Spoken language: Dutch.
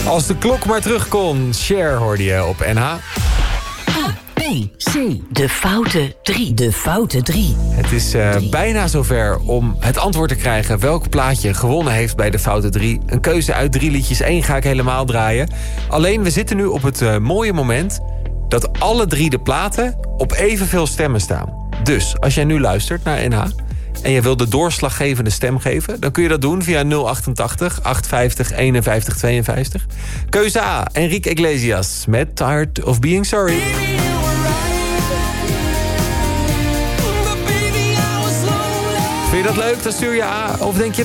Als de klok maar terug kon. Cher hoorde je op NH. A, B, C. De foute 3. De foute 3. Het is bijna zover om het antwoord te krijgen welk plaatje gewonnen heeft bij de foute 3. Een keuze uit 3 liedjes. 1 ga ik helemaal draaien. Alleen we zitten nu op het mooie moment dat alle 3 de platen op evenveel stemmen staan. Dus als jij nu luistert naar NH en je wil de doorslaggevende stem geven, dan kun je dat doen via 088 850 51 52. Keuze A, Enrique Iglesias met Tired of Being Sorry. Vind je dat leuk? Dan stuur je A. Of denk je